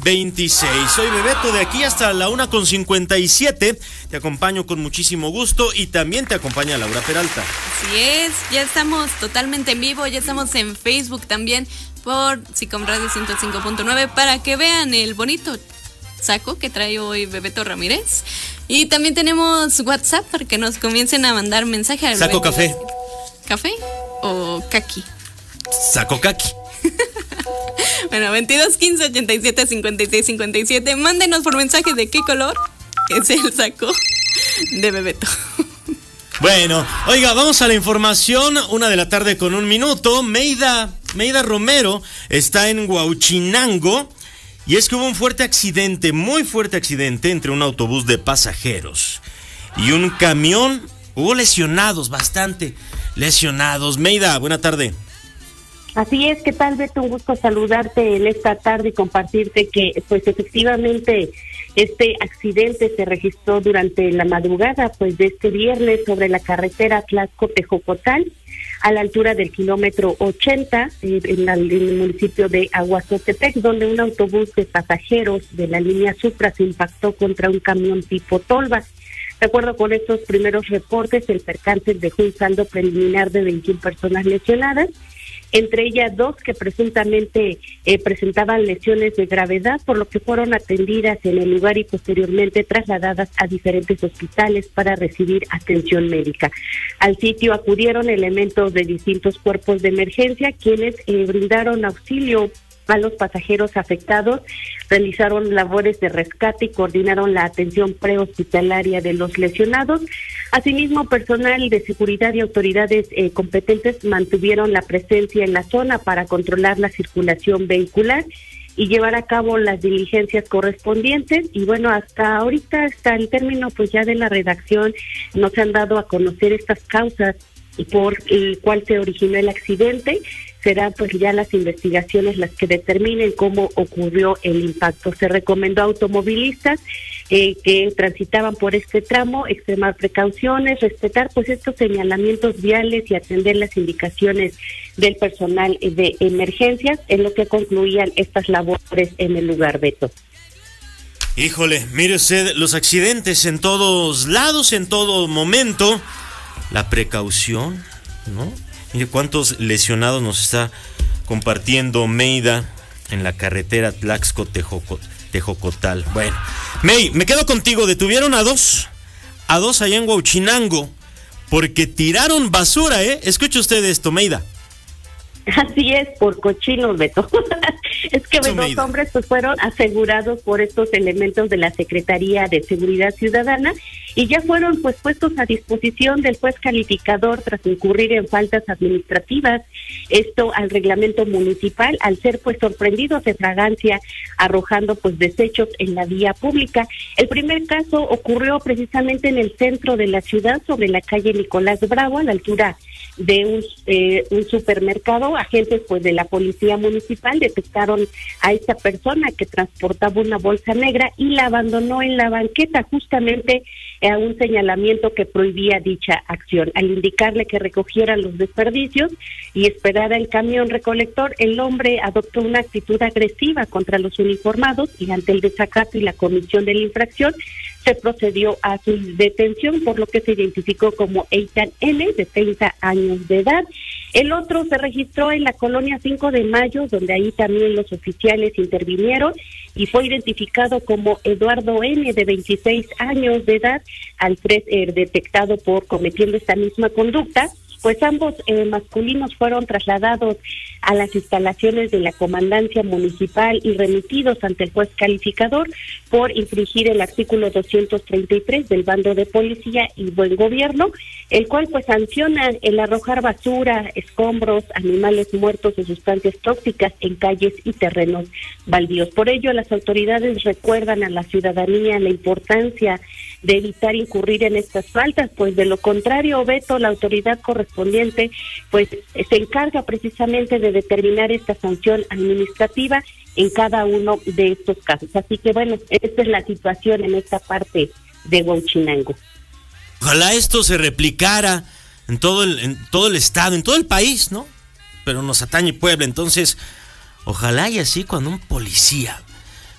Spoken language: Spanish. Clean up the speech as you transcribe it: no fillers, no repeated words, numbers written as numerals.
26. Soy Bebeto, de aquí hasta la 1:57. Te acompaño con muchísimo gusto y también te acompaña Laura Peralta. Así es, ya estamos totalmente en vivo, ya estamos en Facebook también por SICOM Radio 105.9 para que vean el bonito saco que trae hoy Bebeto Ramírez. Y también tenemos WhatsApp para que nos comiencen a mandar mensajes. Saco café. ¿Café o kaki? Saco kaki. Bueno, 22 15 87 56 57. Mándenos por mensaje de qué color es el saco de Bebeto. Bueno, oiga, vamos a la información. 1:01 PM. Meida Romero está en Huauchinango. Y es que hubo un fuerte accidente, muy fuerte accidente, entre un autobús de pasajeros y un camión. Hubo lesionados, bastante lesionados. Meida, buena tarde. Así es, ¿qué tal, Beto? Un gusto saludarte en esta tarde y compartirte que, pues, efectivamente, este accidente se registró durante la madrugada, pues, de este viernes sobre la carretera Tlaxco-Tejocotal, a la altura del kilómetro 80, en el municipio de Aguazotepec, donde un autobús de pasajeros de la línea Supra se impactó contra un camión tipo tolva. De acuerdo con estos primeros reportes, el percance dejó un saldo preliminar de 21 personas lesionadas, entre ellas 2 que presuntamente presentaban lesiones de gravedad, por lo que fueron atendidas en el lugar y posteriormente trasladadas a diferentes hospitales para recibir atención médica. Al sitio acudieron elementos de distintos cuerpos de emergencia, quienes brindaron auxilio a los pasajeros afectados, realizaron labores de rescate y coordinaron la atención prehospitalaria de los lesionados. Asimismo, personal de seguridad y autoridades competentes mantuvieron la presencia en la zona para controlar la circulación vehicular y llevar a cabo las diligencias correspondientes. Y bueno, hasta ahorita, hasta el término pues ya de la redacción, nos han dado a conocer estas causas por el cual se originó el accidente. Serán pues ya las investigaciones las que determinen cómo ocurrió el impacto. Se recomendó a automovilistas que transitaban por este tramo extremar precauciones, respetar pues estos señalamientos viales y atender las indicaciones del personal de emergencias, en lo que concluían estas labores en el lugar, Beto. Híjole, mire usted, los accidentes en todos lados, en todo momento, la precaución, ¿no? Mire cuántos lesionados nos está compartiendo Meida en la carretera Tlaxco-Tejocotal. Bueno, May, me quedo contigo. Detuvieron a dos allá en Huauchinango porque tiraron basura, ¿eh? Escuche usted esto, Meida. Así es, por cochinos, Beto. Es que dos hombres pues fueron asegurados por estos elementos de la Secretaría de Seguridad Ciudadana y ya fueron pues puestos a disposición del juez calificador tras incurrir en faltas administrativas. Esto al reglamento municipal, al ser pues sorprendidos de fragancia arrojando pues desechos en la vía pública. El primer caso ocurrió precisamente en el centro de la ciudad, sobre la calle Nicolás Bravo, a la altura de un supermercado. Agentes pues de la policía municipal detectaron a esta persona que transportaba una bolsa negra y la abandonó en la banqueta, justamente a un señalamiento que prohibía dicha acción. Al indicarle que recogiera los desperdicios y esperara el camión recolector, el hombre adoptó una actitud agresiva contra los uniformados y ante el desacato y la comisión de la infracción se procedió a su detención, por lo que se identificó como Eitan N, de 30 años de edad. El otro se registró en la colonia 5 de Mayo, donde ahí también los oficiales intervinieron y fue identificado como Eduardo N, de 26 años de edad, al ser detectado por cometiendo esta misma conducta. Pues ambos masculinos fueron trasladados a las instalaciones de la comandancia municipal y remitidos ante el juez calificador por infringir el artículo 233 del bando de policía y buen gobierno, el cual pues sanciona el arrojar basura, escombros, animales muertos o sustancias tóxicas en calles y terrenos baldíos. Por ello, las autoridades recuerdan a la ciudadanía la importancia de evitar incurrir en estas faltas, pues de lo contrario, Beto, la autoridad correspondiente pues se encarga precisamente de determinar esta sanción administrativa en cada uno de estos casos. Así que bueno, esta es la situación en esta parte de Huauchinango. Ojalá esto se replicara en todo el estado, en todo el país, ¿no? Pero nos atañe Puebla, entonces ojalá y así cuando un policía